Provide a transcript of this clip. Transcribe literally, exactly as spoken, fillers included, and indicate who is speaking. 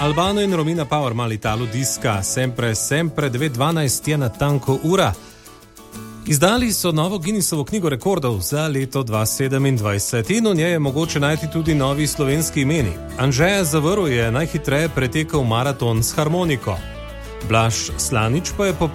Speaker 1: Albano in Romina Power mal Italo diska, sempre, sempre, devet dvanajst je na tanko ura. Izdali so novo Guinnessovo knjigo rekordov za leto dva tisoč sedemindvajset in v njej je mogoče najti tudi novi slovenski imeni. Anže Zavrl je najhitreje pretekel maraton s harmoniko. Blaž Slanič pa je po